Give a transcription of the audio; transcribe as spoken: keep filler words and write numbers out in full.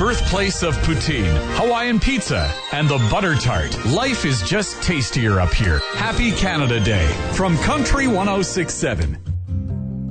birthplace of poutine, Hawaiian pizza, and the butter tart. Life is just tastier up here. Happy Canada Day from Country one oh six point seven.